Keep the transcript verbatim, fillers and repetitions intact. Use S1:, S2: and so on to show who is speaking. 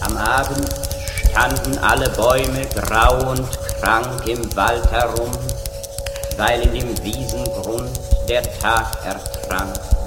S1: Am Abend standen alle Bäume grau und krank im Wald herum, weil in dem Wiesengrund der Tag ertrank.